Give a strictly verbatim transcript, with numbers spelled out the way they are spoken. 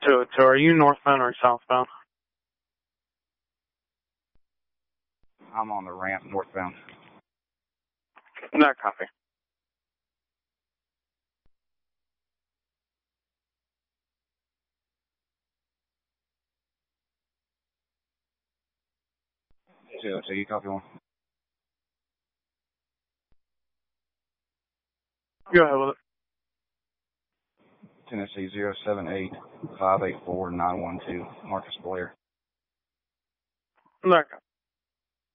two oh two, are you northbound or southbound? I'm on the ramp northbound. Not copy. two oh two, you copy one? Go ahead with it. Tennessee zero seven eight five eight four nine one two, Marcus Blair. Not copy.